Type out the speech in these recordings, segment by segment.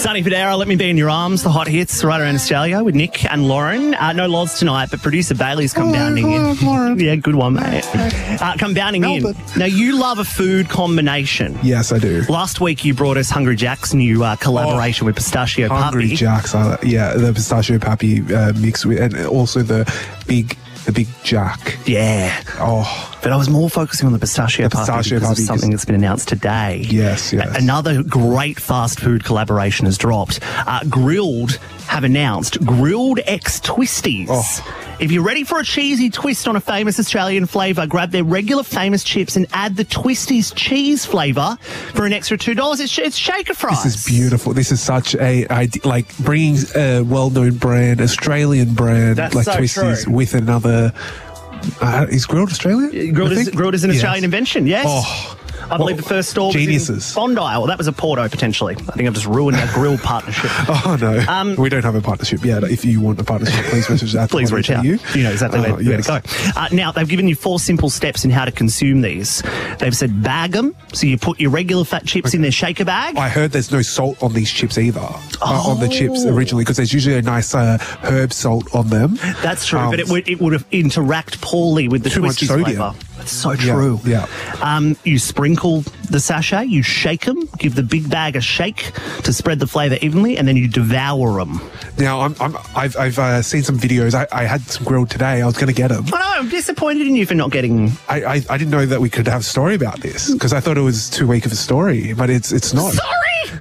Sunny Federa, Let Me Be in Your Arms, the hot hits right around Australia with Nick and Lauren. No Loz tonight, but producer Bailey's come bounding in. Lauren. Yeah, good one, mate. Come bounding in. Now, you love a food combination. Yes, I do. Last week, you brought us Hungry Jack's new collaboration with Pistachio Hungry Puppy. Jack's, the Pistachio Puppy mix with, and also the Big Jack. Yeah. Oh. But I was more focusing on the Pistachio Puppy Pistachio because Puppy, of something that's been announced today. Yes. Another great fast food collaboration has dropped. Grilled have announced Grilled X Twisties. Oh. If you're ready for a cheesy twist on a famous Australian flavour, grab their regular famous chips and add the Twisties cheese flavour for an extra $2. It's shaker fries. This is beautiful. This is such like bringing a well-known brand, Australian brand, That's like so Twisties true. with another. Is Grilled Australian? Grilled is an Australian invention, yes. Oh. I believe the first store Geniuses. was in Bondi. Well, that was a Porto, potentially. I think I've just ruined our grill partnership. Oh, no. We don't have a partnership yet. If you want a partnership, please message that. Please reach out. You know exactly where to go. Now, they've given you 4 simple steps in how to consume these. They've said bag them, so you put your regular fat chips in their shaker bag. I heard there's no salt on these chips either, on the chips originally, because there's usually a nice herb salt on them. That's true, but it would interact poorly with the Too much Twisties sodium. flavour. That's so true. Yeah. You sprinkle the sachet, you shake them, give the big bag a shake to spread the flavour evenly, and then you devour them. Now, I've seen some videos. I had some grilled today. I was going to get them. I know, I'm disappointed in you for not getting... I didn't know that we could have a story about this, because I thought it was too weak of a story, but it's not. Sorry!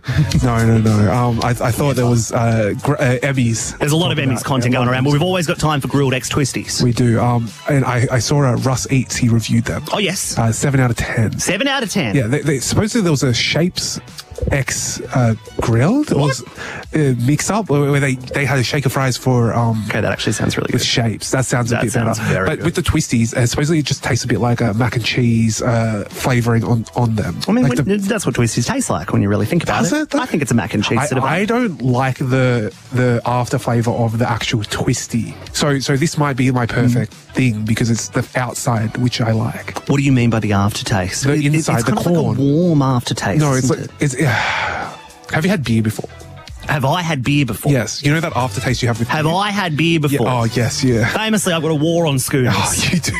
No. I thought there was Emmys. There's a lot of Emmys content going around, but we've always got time for Grilled X Twisties. We do. And I saw Russ Eats. He reviewed them. Oh, yes. 7 out of 10. 7 out of 10. Yeah, they supposedly there was a Shapes X grilled or mix up where they had a shaker fries for okay, that actually sounds really good. with Shapes. That sounds a bit better. Very but good. with the Twisties, supposedly it just tastes a bit like a mac and cheese flavouring on them. I mean, like that's what Twisties taste like when you really think about Does it? I think it's a mac and cheese. I don't like the after flavour of the actual Twisty. So this might be my perfect thing because it's the outside which I like. What do you mean by the aftertaste? The inside, it's the kind of corn. like a warm aftertaste. No, it's isn't like it? Have you had beer before? Have I had beer before? Yes. You know that aftertaste you have with Have beer? I had beer before? Yeah. Oh, yes, yeah. Famously, I've got a war on schooners. Oh, you do.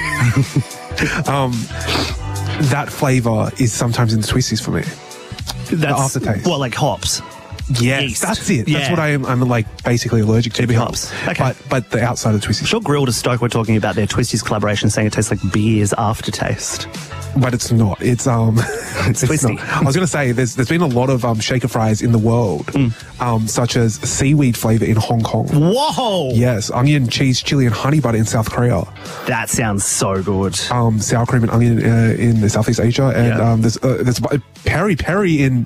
That flavour is sometimes in the Twisties for me. That's aftertaste. Well, like hops. Yes, Yeast. that's it. Yeah. That's what I'm like basically allergic to. Maybe hops. Okay. But the outside of the Twisties. I'm sure Grilled to Stoke were talking about their Twisties collaboration, saying it tastes like beer's aftertaste. But it's not. It's Twisty. not. I was going to say there's been a lot of shaker fries in the world, such as seaweed flavour in Hong Kong. Whoa! Yes, onion, cheese, chili, and honey butter in South Korea. That sounds so good. Sour cream and onion in Southeast Asia, and there's peri peri in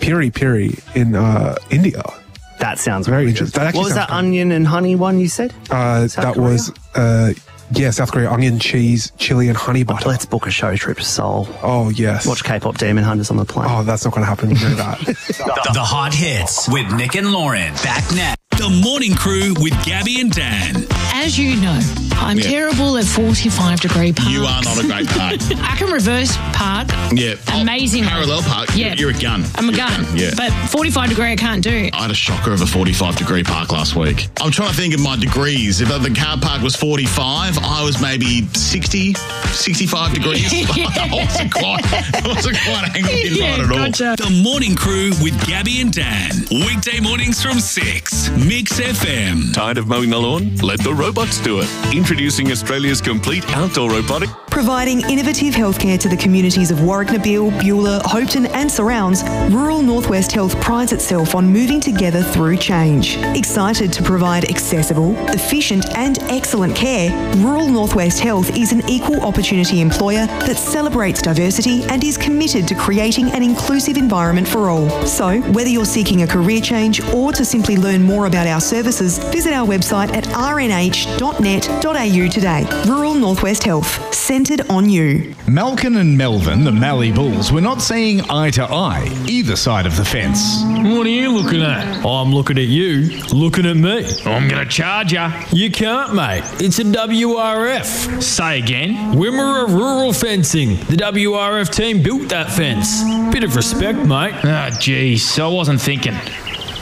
India. That sounds Very really interesting. good. That What was sounds that onion and honey one you said? That Korea? was South Korea, onion, cheese, chili, and honey butter. Let's book a show trip to Seoul. Oh yes. Watch K-pop Demon Hunters on the plane. Oh, that's not going to happen. You know that. The hot hits with Nick and Lauren. Back now. The Morning Crew with Gabby and Dan. As you know, I'm terrible at 45-degree parks. You are not a great park. I can reverse park. Yeah. Amazing. Parallel park. Yeah. You're a gun. I'm a gun. Yeah. But 45-degree I can't do. I had a shocker of a 45-degree park last week. I'm trying to think of my degrees. If the car park was 45, I was maybe 60, 65 degrees. I wasn't quite angry at all. Gotcha. The Morning Crew with Gabby and Dan. Weekday mornings from 6. Mix FM. Tired of mowing the lawn? Let the robots do it. Introducing Australia's complete outdoor robotic. Providing innovative healthcare to the communities of Warwick-Nabil, Beulah, Hopetoun and surrounds, Rural Northwest Health prides itself on moving together through change. Excited to provide accessible, efficient and excellent care, Rural Northwest Health is an equal opportunity employer that celebrates diversity and is committed to creating an inclusive environment for all. So, whether you're seeking a career change or to simply learn more about our services, visit our website at rnh.net.au today. Rural Northwest Health, centred on you. Malkin and Melvin, the Mallee Bulls, were not seeing eye to eye either side of the fence. What are you looking at? I'm looking at you, looking at me. I'm going to charge ya. You can't, mate. It's a WRF. Say again. Wimmera Rural Fencing. The WRF team built that fence. Bit of respect, mate. Ah, geez, I wasn't thinking.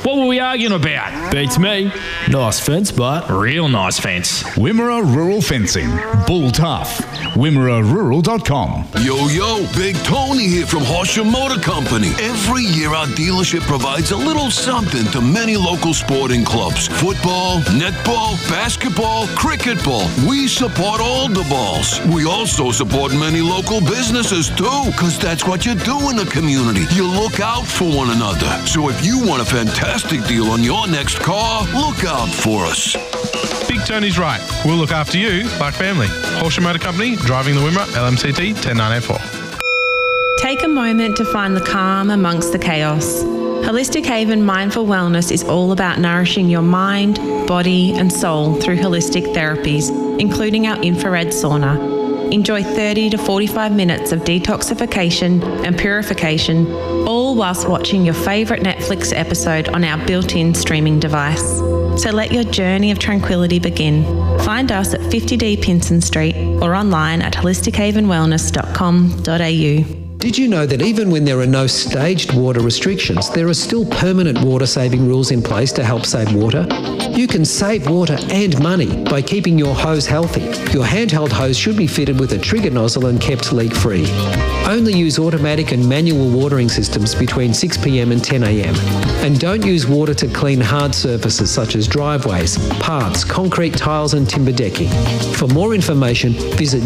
What were we arguing about? Beats me. Nice fence, but real nice fence. Wimmera Rural Fencing. Bull tough. WimmeraRural.com. Yo, Big Tony here from Horsham Motor Company. Every year our dealership provides a little something to many local sporting clubs. Football, netball, basketball, cricket ball. We support all the balls. We also support many local businesses too, because that's what you do in the community. You look out for one another. So if you want a fantastic deal on your next car, look out for us. Big Tony's right. We'll look after you like family. Horsham Motor Company, driving the Wimmera, LMCT 10984. Take a moment to find the calm amongst the chaos. Holistic Haven Mindful Wellness is all about nourishing your mind, body and soul through holistic therapies, including our infrared sauna. Enjoy 30 to 45 minutes of detoxification and purification, all whilst watching your favourite Netflix episode on our built-in streaming device. So let your journey of tranquility begin. Find us at 50D Pinson Street or online at holistichavenwellness.com.au. Did you know that even when there are no staged water restrictions, there are still permanent water-saving rules in place to help save water? You can save water and money by keeping your hose healthy. Your handheld hose should be fitted with a trigger nozzle and kept leak-free. Only use automatic and manual watering systems between 6 p.m. and 10 a.m. And don't use water to clean hard surfaces such as driveways, paths, concrete tiles and timber decking. For more information, visit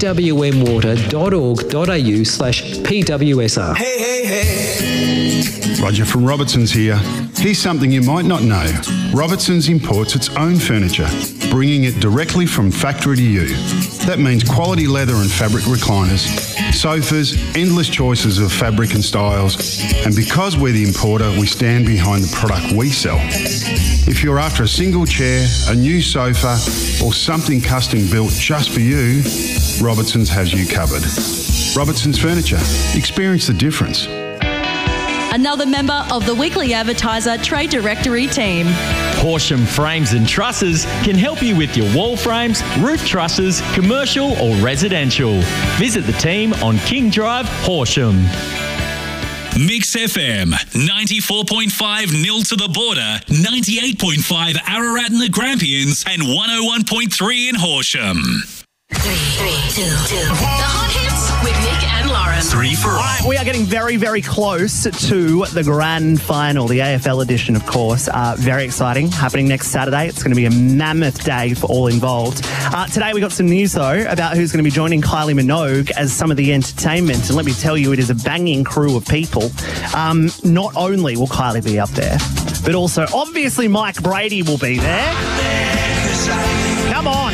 gwmwater.org.au/PWSR. Roger from Robertson's here. Here's something you might not know. Robertson's imports its own furniture, bringing it directly from factory to you. That means quality leather and fabric recliners, sofas, endless choices of fabric and styles, and because we're the importer, we stand behind the product we sell. If you're after a single chair, a new sofa, or something custom built just for you, Robertson's has you covered. Robertson's Furniture. Experience the difference. Another member of the Weekly Advertiser Trade Directory team. Horsham Frames and Trusses can help you with your wall frames, roof trusses, commercial or residential. Visit the team on King Drive, Horsham. Mix FM 94.5 Nil to the Border, 98.5 Ararat and the Grampians, and 101.3 in Horsham. 3, 2, 2. The hot hits with Nick and Lauren. 3 for all. Right, we are getting very, very close to the grand final, the AFL edition, of course. Very exciting. Happening next Saturday. It's going to be a mammoth day for all involved. Today we got some news, though, about who's going to be joining Kylie Minogue as some of the entertainment. And let me tell you, it is a banging crew of people. Not only will Kylie be up there, but also, obviously, Mike Brady will be there. Come on.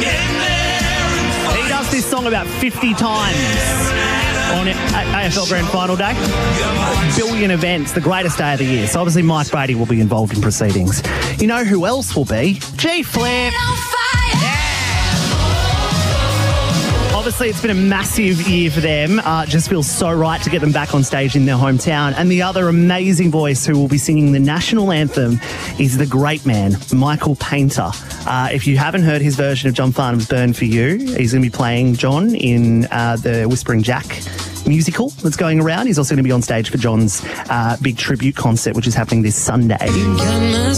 He does this song about 50 times on AFL Grand Final Day. A billion events, the greatest day of the year. So obviously Mike Brady will be involved in proceedings. You know who else will be? G-Flip. Obviously, it's been a massive year for them. Just feels so right to get them back on stage in their hometown. And the other amazing voice who will be singing the national anthem is the great man, Michael Painter. If you haven't heard his version of John Farnham's Burn For You, he's going to be playing John in the Whispering Jack musical that's going around. He's also going to be on stage for John's big tribute concert, which is happening this Sunday.